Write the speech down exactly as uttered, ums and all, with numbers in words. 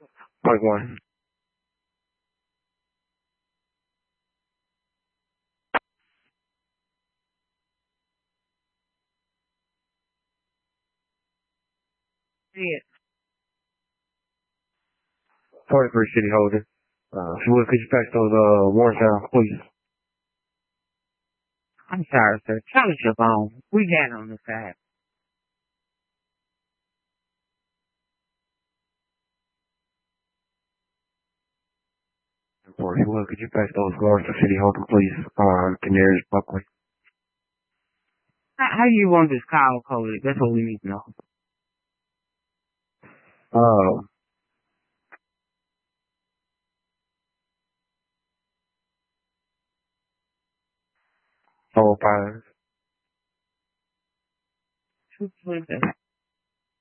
Point one. Yeah. forty-three City Holder. Uh, if you would, could you pass those, uh, warrants down, please? I'm sorry, sir. Tell us your phone. We got on the side. Or if you would, could you pass those warrants to City Holder, please? Uh, the nearest Buckley. How, how you want this call coded? That's what we need to know. Uh, four five. Two, three, seven.